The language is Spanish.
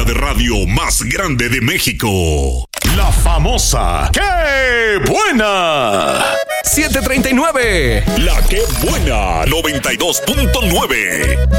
de radio más grande de México. La famosa ¡Qué buena! 739. La Qué Buena 92.9.